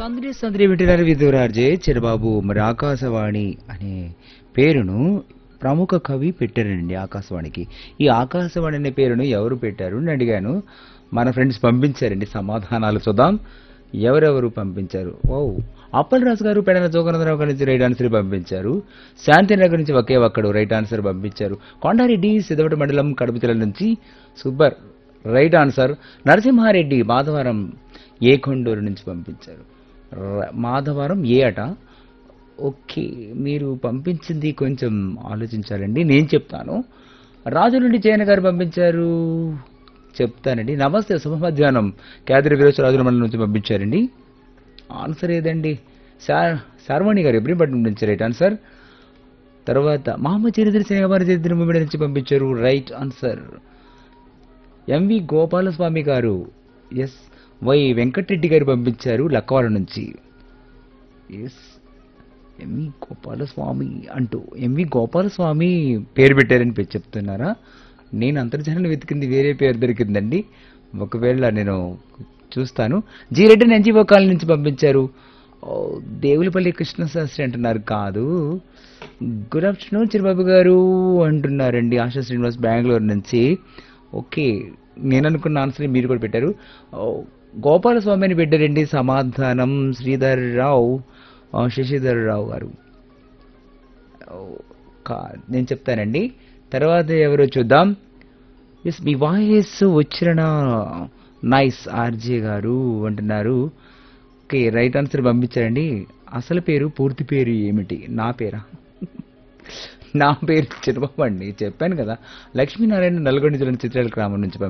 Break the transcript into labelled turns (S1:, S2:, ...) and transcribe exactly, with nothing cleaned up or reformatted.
S1: సందడి సందడి వింటున్నారు విదురార్జే చిరబాబు. మరి ఆకాశవాణి అనే పేరును ప్రముఖ కవి పెట్టారండి ఆకాశవాణికి. ఈ ఆకాశవాణి అనే పేరును ఎవరు పెట్టారు అని అడిగాను. మన ఫ్రెండ్స్ పంపించారండి సమాధానాలు. చూద్దాం ఎవరెవరు పంపించారు. ఓ అప్పల్ రాజు గారు పెడన జోగనందరావు గారి నుంచి రైట్ ఆన్సర్ పంపించారు. శాంతినగర్ నుంచి ఒకే ఒక్కడు రైట్ ఆన్సర్ పంపించారు. కొండారెడ్డి సిద్ధవట మండలం కడప జిల్లా నుంచి super right answer. Narasimha Reddy Madhavaram ఏ కొండూరు నుంచి పంపించారు. ర- మాధవరం ఏ అట. ఓకే మీరు పంపించింది కొంచెం ఆలోచించాలండి, నేను చెప్తాను. రాజు నుండి జయన గారు పంపించారు, చెప్తానండి. నమస్తే శుభ మధ్యాహ్నం కేదరి వీరేశ్వర రాజుల మండలం నుంచి పంపించారండి. ఆన్సర్ ఏదండి? శా- శార్వాణి గారు ఎబ్రిపట్నం నుంచి రైట్ ఆన్సర్. తర్వాత మహమ్మద్ చరిత్ర శ్రీవారి చరిత్ర ముమ్మిడి నుంచి పంపించారు రైట్ ఆన్సర్. ఎంవి గోపాలస్వామి గారు ఎస్ వై వెంకటరెడ్డి గారు పంపించారు లక్కవరం నుంచి. ఎస్ ఎంవి గోపాలస్వామి అంటూ ఎంవి గోపాలస్వామి పేరు పెట్టారని పేరు చెప్తున్నారా? నేను అంతర్జాలను వెతికింది వేరే పేరు దొరికిందండి, ఒకవేళ నేను చూస్తాను. జీ రెడ్డి ఎన్జీఓ కాలనీ నుంచి పంపించారు. ఓ, దేవులపల్లి కృష్ణశాస్త్రి అంటున్నారు, కాదు. గుడ్ ఆఫ్టర్నూన్ చిరబాబు గారు అంటున్నారండి ఆశా శ్రీనివాస్ బెంగళూరు నుంచి. ఓకే నేను అనుకున్న ఆన్సర్ మీరు కూడా పెట్టారు. ఓ, గోపాలస్వామి అని పెట్టారండి. సమాధానం శ్రీధర్ రావు ఆ, శశిధర్ రావు గారు. ఓ, కా- నేను చెప్తానండి. తర్వాత ఎవరో చూద్దాం. ఎస్ మీ వాయిస్ వచ్చిన నైస్ ఆర్జే గారు అంటున్నారు. ఓకే రైట్ ఆన్సర్ పంపించారండి. అసలు పేరు పూర్తి పేరు ఏమిటి? నా పేరా? నా పేరు చిరబాబు అండి, చెప్పాను కదా. లక్ష్మీనారాయణ నల్గొండ జిల్లా చిత్రాల గ్రామం నుంచి పంపించారు.